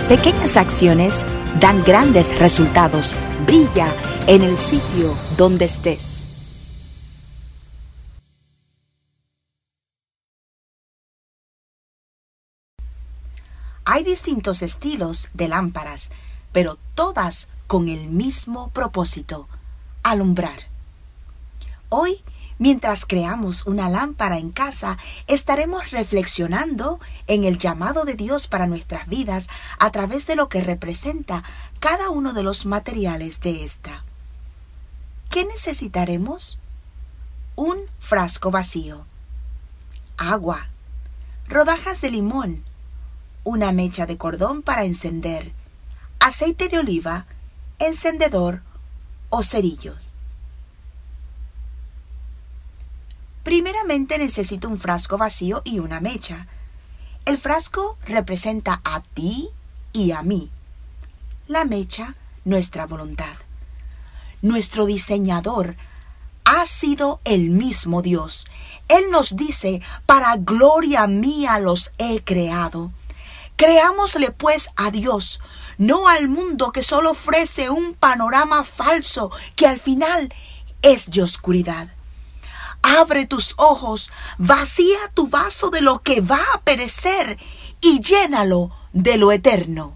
Pequeñas acciones dan grandes resultados. Brilla en el sitio donde estés. Hay distintos estilos de lámparas, pero todas con el mismo propósito: alumbrar. Hoy, mientras creamos una lámpara en casa, estaremos reflexionando en el llamado de Dios para nuestras vidas a través de lo que representa cada uno de los materiales de esta. ¿Qué necesitaremos? Un frasco vacío, agua, rodajas de limón, una mecha de cordón para encender, aceite de oliva, encendedor o cerillos. Primeramente necesito un frasco vacío y una mecha. El frasco representa a ti y a mí. La mecha, nuestra voluntad. Nuestro diseñador ha sido el mismo Dios. Él nos dice: para gloria mía los he creado. Creámosle pues a Dios, no al mundo que solo ofrece un panorama falso que al final es de oscuridad. Abre tus ojos, vacía tu vaso de lo que va a perecer y llénalo de lo eterno.